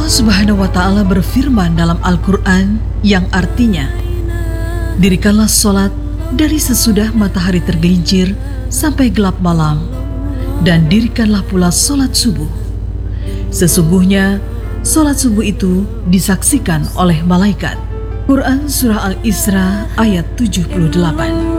Subhanahu wa ta'ala berfirman dalam Al-Quran yang artinya, dirikanlah sholat dari sesudah matahari tergelincir sampai gelap malam, dan dirikanlah pula sholat subuh. Sesungguhnya sholat subuh itu disaksikan oleh malaikat. Quran Surah Al-Isra ayat 78.